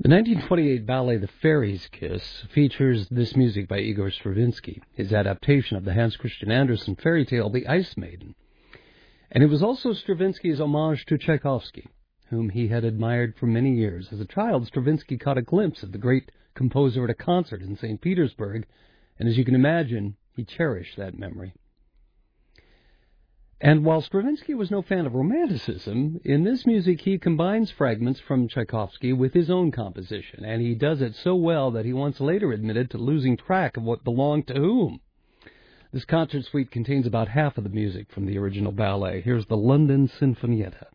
The 1928 ballet The Fairy's Kiss features this music by Igor Stravinsky, his adaptation of the Hans Christian Andersen fairy tale The Ice Maiden. And it was also Stravinsky's homage to Tchaikovsky, whom he had admired for many years. As a child, Stravinsky caught a glimpse of the great composer at a concert in St. Petersburg, and as you can imagine, he cherished that memory. And while Stravinsky was no fan of Romanticism, in this music he combines fragments from Tchaikovsky with his own composition, and he does it so well that he once later admitted to losing track of what belonged to whom. This concert suite contains about half of the music from the original ballet. Here's the London Sinfonietta.